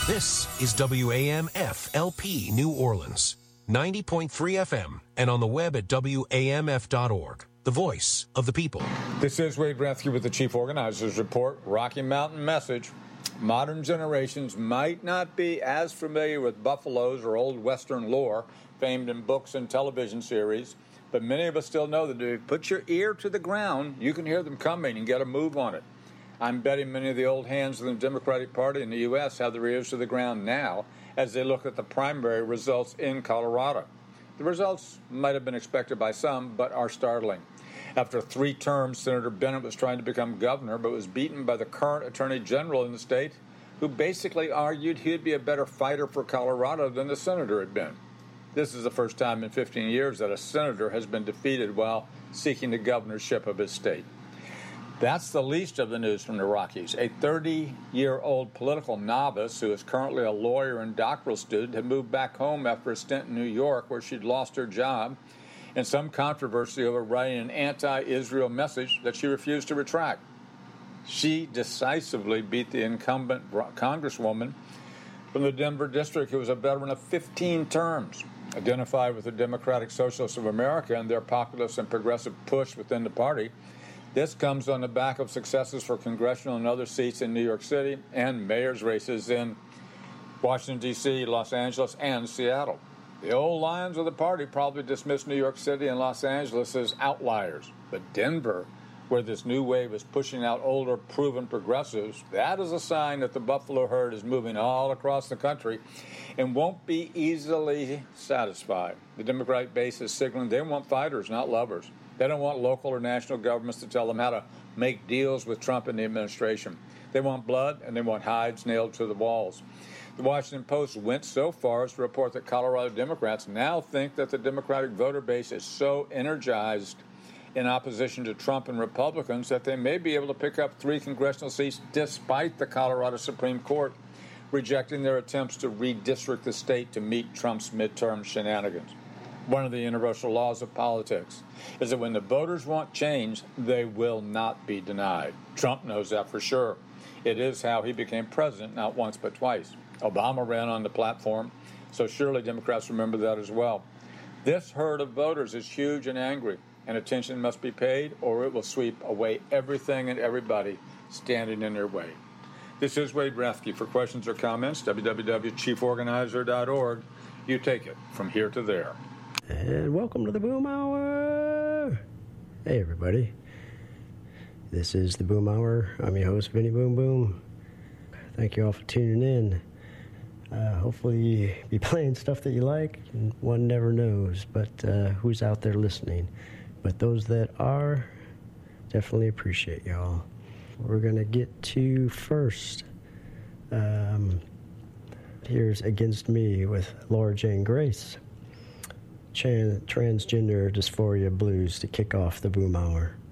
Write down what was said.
This is WAMF-LP New Orleans, 90.3 FM, and on the web at WAMF.org, the voice of the people. This is Wade Rathke with the Chief Organizers Report, Rocky Mountain Message. Modern generations might not be as familiar with buffaloes or old Western lore, famed in books and television series, but many of us still know that if you put your ear to the ground, you can hear them coming and get a move on it. I'm betting many of the old hands in the Democratic Party in the U.S. have their ears to the ground now as they look at the primary results in Colorado. The results might have been expected by some, but are startling. After 3 terms, Senator Bennett was trying to become governor, but was beaten by the current attorney general in the state, who basically argued he'd be a better fighter for Colorado than the senator had been. This is the first time in 15 years that a senator has been defeated while seeking the governorship of his state. That's the least of the news from the Rockies. A 30-year-old political novice who is currently a lawyer and doctoral student had moved back home after a stint in New York where she'd lost her job and some controversy over writing an anti-Israel message that she refused to retract. She decisively beat the incumbent congresswoman from the Denver district who was a veteran of 15 terms, identified with the Democratic Socialists of America and their populist and progressive push within the party. This comes on the back of successes for congressional and other seats in New York City and mayor's races in Washington, D.C., Los Angeles, and Seattle. The old lions of the party probably dismissed New York City and Los Angeles as outliers. But Denver, where this new wave is pushing out older, proven progressives, that is a sign that the buffalo herd is moving all across the country and won't be easily satisfied. The Democratic base is signaling they want fighters, not lovers. They don't want local or national governments to tell them how to make deals with Trump and the administration. They want blood, and they want hides nailed to the walls. The Washington Post went so far as to report that Colorado Democrats now think that the Democratic voter base is so energized in opposition to Trump and Republicans that they may be able to pick up 3 congressional seats despite the Colorado Supreme Court rejecting their attempts to redistrict the state to meet Trump's midterm shenanigans. One of the universal laws of politics is that when the voters want change, they will not be denied. Trump knows that for sure. It is how he became president, not once but twice. Obama ran on the platform, so surely Democrats remember that as well. This herd of voters is huge and angry, and attention must be paid or it will sweep away everything and everybody standing in their way. This is Wade Rathke. For questions or comments, www.chieforganizer.org. You take it from here to there. And welcome to the Boom Hour. Hey, everybody. This is the Boom Hour. I'm your host, Vinny Boom Boom. Thank you all for tuning in. Hopefully you be playing stuff that you like, and one never knows, but who's out there listening. But those that are, definitely appreciate y'all. We're going to get to first. Here's Against Me with Laura Jane Grace. Transgender Dysphoria Blues to kick off the Boom Hour.